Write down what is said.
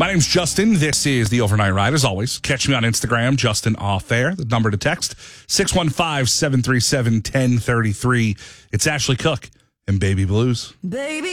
My name's Justin. This is The Overnight Ride. As always, catch me on Instagram, Justin Off Air. The number to text, 615-737-1033. It's Ashley Cook and Baby Blues. Baby.